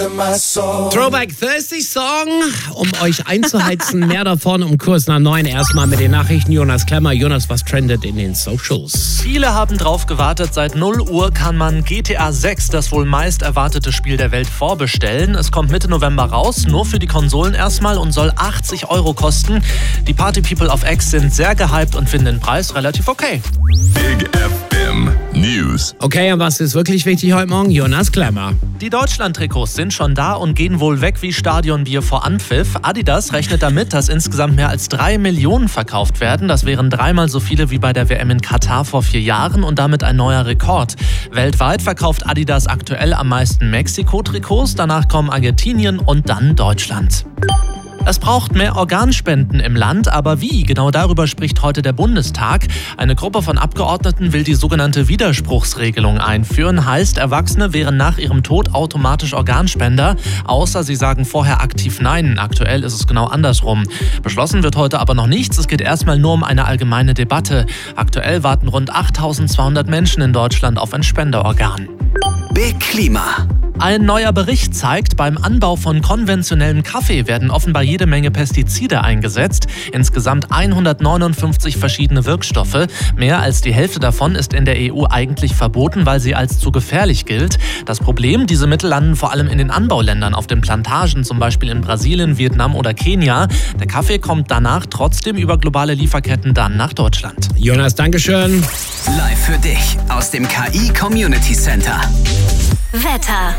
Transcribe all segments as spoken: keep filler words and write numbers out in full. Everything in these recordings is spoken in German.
Throwback Thursday Song, um euch einzuheizen. Mehr davon um kurz nach neun. Erstmal mit den Nachrichten. Jonas Klemmer. Jonas, was trendet in den Socials? Viele haben drauf gewartet. Seit null Uhr kann man G T A sechs, das wohl meist erwartete Spiel der Welt, vorbestellen. Es kommt Mitte November raus, nur für die Konsolen erstmal und soll achtzig Euro kosten. Die Party People auf X sind sehr gehypt und finden den Preis relativ okay. Big F M News. Okay, und was ist wirklich wichtig heute Morgen? Jonas Klemmer. Die Deutschland-Trikots sind schon da und gehen wohl weg wie Stadionbier vor Anpfiff. Adidas rechnet damit, dass insgesamt mehr als drei Millionen verkauft werden. Das wären dreimal so viele wie bei der W M in Katar vor vier Jahren und damit ein neuer Rekord. Weltweit verkauft Adidas aktuell am meisten Mexiko-Trikots, danach kommen Argentinien und dann Deutschland. Es braucht mehr Organspenden im Land, aber wie? Genau darüber spricht heute der Bundestag. Eine Gruppe von Abgeordneten will die sogenannte Widerspruchsregelung einführen. Heißt, Erwachsene wären nach ihrem Tod automatisch Organspender, außer sie sagen vorher aktiv Nein. Aktuell ist es genau andersrum. Beschlossen wird heute aber noch nichts. Es geht erstmal nur um eine allgemeine Debatte. Aktuell warten rund achttausendzweihundert Menschen in Deutschland auf ein Spenderorgan. Big Klima. Ein neuer Bericht zeigt, beim Anbau von konventionellem Kaffee werden offenbar jede Menge Pestizide eingesetzt. Insgesamt hundertneunundfünfzig verschiedene Wirkstoffe. Mehr als die Hälfte davon ist in der E U eigentlich verboten, weil sie als zu gefährlich gilt. Das Problem, diese Mittel landen vor allem in den Anbauländern, auf den Plantagen, zum Beispiel in Brasilien, Vietnam oder Kenia. Der Kaffee kommt danach trotzdem über globale Lieferketten dann nach Deutschland. Jonas, Dankeschön. Live für dich aus dem K I Community Center. Wetter.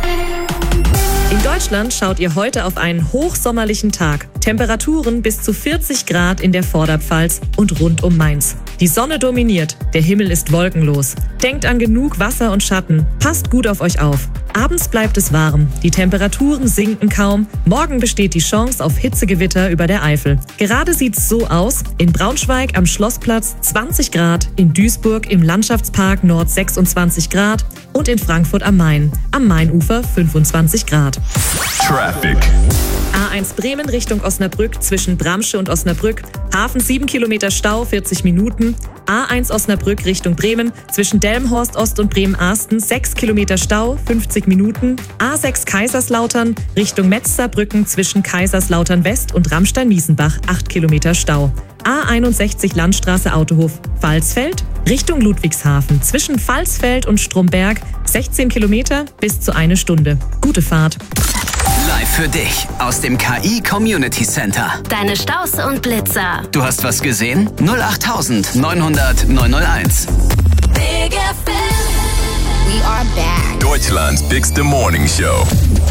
In Deutschland schaut ihr heute auf einen hochsommerlichen Tag. Temperaturen bis zu vierzig Grad in der Vorderpfalz und rund um Mainz. Die Sonne dominiert, der Himmel ist wolkenlos. Denkt an genug Wasser und Schatten. Passt gut auf euch auf. Abends bleibt es warm. Die Temperaturen sinken kaum. Morgen besteht die Chance auf Hitzegewitter über der Eifel. Gerade sieht's so aus: in Braunschweig am Schlossplatz zwanzig Grad, in Duisburg im Landschaftspark Nord sechsundzwanzig Grad und in Frankfurt am Main am Mainufer fünfundzwanzig Grad. Traffic. A eins Bremen Richtung Osnabrück zwischen Bramsche und Osnabrück. Hafen sieben Kilometer Stau, vierzig Minuten. A eins Osnabrück Richtung Bremen zwischen Delmenhorst Ost und Bremen-Arsten sechs Kilometer Stau, fünfzig Minuten. A sechs Kaiserslautern Richtung Metzgerbrücken zwischen Kaiserslautern West und Ramstein-Miesenbach acht Kilometer Stau. A einundsechzig Landstraße Autohof Pfalzfeld Richtung Ludwigshafen zwischen Pfalzfeld und Stromberg sechzehn Kilometer bis zu eine Stunde. Gute Fahrt. Live für dich aus dem K I Community Center. Deine Staus und Blitzer. Du hast was gesehen? null acht neunhundert neunhunderteins. Big F M. We are back. Deutschland's Bigste Morning Show.